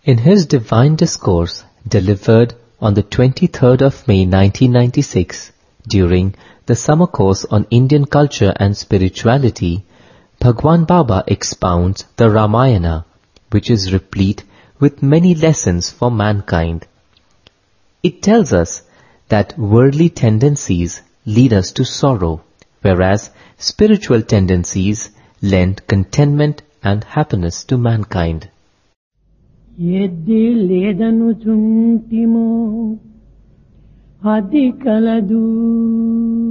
In his divine discourse delivered on the 23rd of May 1996 during the summer course on Indian culture and spirituality, Bhagwan Baba expounds the Ramayana, which is replete with many lessons for mankind. It tells us that worldly tendencies lead us to sorrow, whereas spiritual tendencies lend contentment and happiness to mankind. ఎద్ది లేదను చుంటిమో అది కలదు